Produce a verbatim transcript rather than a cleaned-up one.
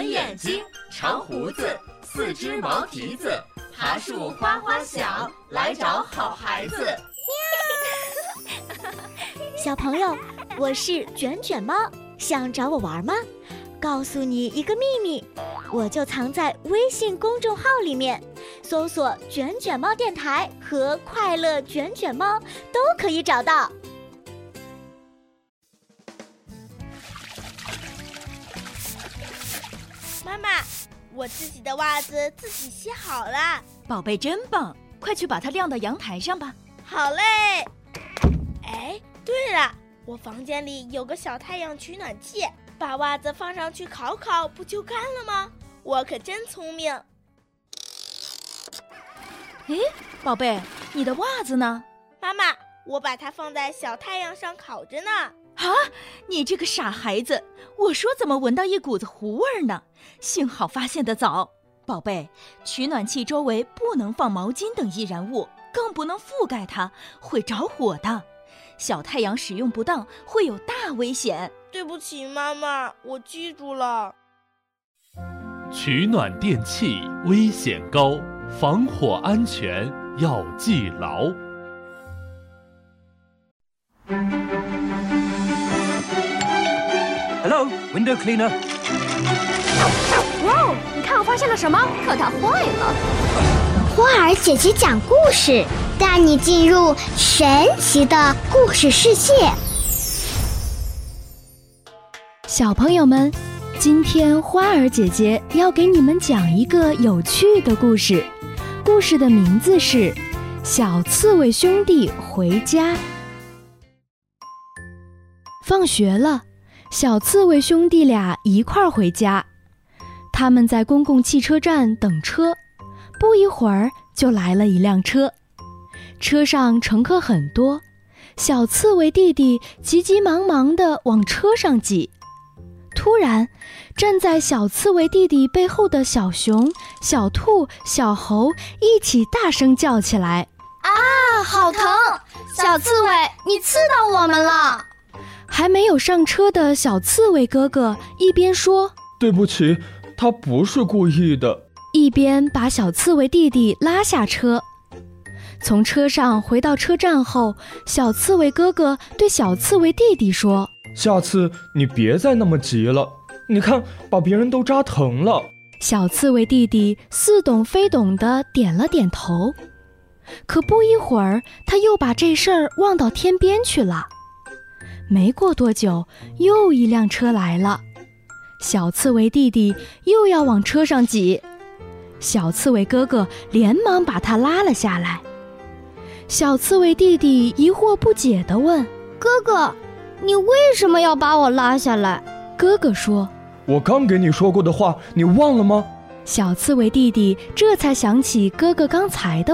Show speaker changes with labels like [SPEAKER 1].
[SPEAKER 1] 眼睛，长胡子，四只毛蹄子，爬树哗哗响，来找好孩子。
[SPEAKER 2] 小朋友，我是卷卷猫，想找我玩吗？告诉你一个秘密，我就藏在微信公众号里面，搜索卷卷猫电台和快乐卷卷猫都可以找到。
[SPEAKER 3] 妈妈，我自己的袜子自己洗好了。
[SPEAKER 4] 宝贝真棒，快去把它晾到阳台上吧。
[SPEAKER 3] 好嘞。哎，对了，我房间里有个小太阳取暖器，把袜子放上去烤烤，不就干了吗？我可真聪明。
[SPEAKER 4] 诶，宝贝，你的袜子呢？
[SPEAKER 3] 妈妈，我把它放在小太阳上烤着呢。
[SPEAKER 4] 啊，你这个傻孩子，我说怎么闻到一股子糊味儿呢？幸好发现得早。宝贝，取暖器周围不能放毛巾等易燃物，更不能覆盖它，会着火的。小太阳使用不当会有大危险。
[SPEAKER 3] 对不起妈妈，我记住了。
[SPEAKER 5] 取暖电器危险高，防火安全要记牢。
[SPEAKER 6] Hello, window cleaner.
[SPEAKER 7] 哇哦，你看我发现了什么？可它坏了。
[SPEAKER 8] 花儿姐姐讲故事，带你进入神奇的故事世界。
[SPEAKER 9] 小朋友们，今天花儿姐姐要给你们讲一个有趣的故事，故事的名字是《小刺猬兄弟回家》。放学了，小刺猬兄弟俩一块儿回家。他们在公共汽车站等车，不一会儿就来了一辆车。车上乘客很多，小刺猬弟弟急急忙忙地往车上挤。突然，站在小刺猬弟弟背后的小熊、小兔、小猴一起大声叫起来：
[SPEAKER 7] 啊，好疼！小刺猬，你刺到我们了！
[SPEAKER 9] 还没有上车的小刺猬哥哥一边说：
[SPEAKER 10] 对不起，他不是故意的，
[SPEAKER 9] 一边把小刺猬弟弟拉下车。从车上回到车站后，小刺猬哥哥对小刺猬弟弟说：
[SPEAKER 10] 下次你别再那么急了，你看把别人都扎疼了。
[SPEAKER 9] 小刺猬弟弟似懂非懂地点了点头。可不一会儿，他又把这事儿忘到天边去了。没过多久，又一辆车来了，小刺猬弟弟又要往车上挤，小刺猬哥哥连忙把他拉了下来。小刺猬弟弟疑惑不解地问：
[SPEAKER 8] 哥哥，你为什么要把我拉下来？
[SPEAKER 9] 哥哥说：
[SPEAKER 10] 我刚给你说过的话，你忘了吗？
[SPEAKER 9] 小刺猬弟弟这才想起哥哥刚才的